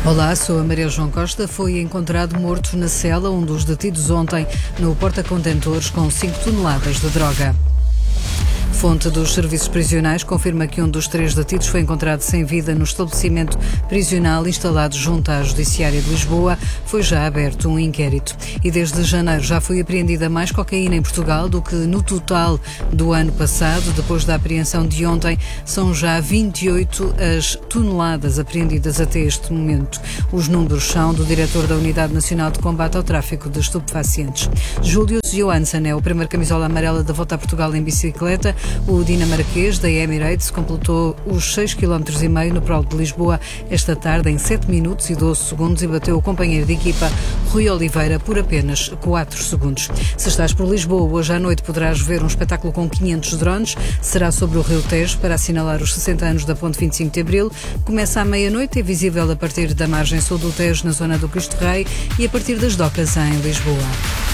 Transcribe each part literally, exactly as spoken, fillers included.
Olá, sou a Maria João Costa. Foi encontrado morto na cela um dos detidos ontem no porta-contentores com cinco toneladas de droga. Fonte dos serviços prisionais confirma que um dos três detidos foi encontrado sem vida no estabelecimento prisional instalado junto à Judiciária de Lisboa. Foi já aberto um inquérito. E desde janeiro já foi apreendida mais cocaína em Portugal do que no total do ano passado. Depois da apreensão de ontem, são já vinte e oito as toneladas apreendidas até este momento. Os números são do diretor da Unidade Nacional de Combate ao Tráfico de Estupefacientes. Júlio Johansson é o primeiro camisola amarela da volta a Portugal em bicicleta. O dinamarquês da Emirates completou os seis vírgula cinco quilómetros no Prol de Lisboa esta tarde em sete minutos e doze segundos e bateu o companheiro de equipa Rui Oliveira por apenas quatro segundos. Se estás por Lisboa, hoje à noite poderás ver um espetáculo com quinhentos drones. Será sobre o Rio Tejo para assinalar os sessenta anos da Ponte vinte e cinco de Abril. Começa à meia-noite, é visível a partir da margem sul do Tejo, na zona do Cristo Rei, e a partir das docas em Lisboa.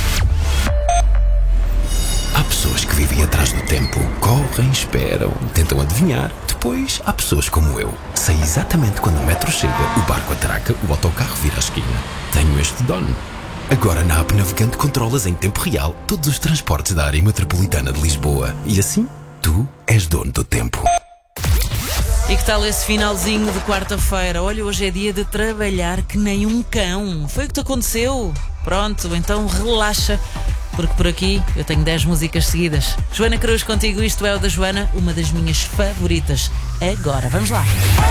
Há pessoas que vivem atrás do tempo, correm, esperam, tentam adivinhar. Depois há pessoas como eu. Sei exatamente quando o metro chega, o barco atraca, o autocarro vira a esquina. Tenho este dono. Agora na app Navegante controlas em tempo real todos os transportes da área metropolitana de Lisboa. E assim, tu és dono do tempo. E que tal esse finalzinho de quarta-feira? Olha, hoje é dia de trabalhar que nem um cão. Foi o que te aconteceu? Pronto, então relaxa, porque por aqui eu tenho dez músicas seguidas. Joana Cruz contigo, isto é o da Joana, uma das minhas favoritas. Agora, vamos lá.